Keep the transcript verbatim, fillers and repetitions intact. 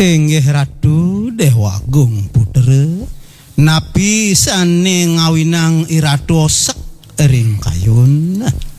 Inggih Ratu Dewa Agung putra napi sane ngawinang iratu sek ring kayun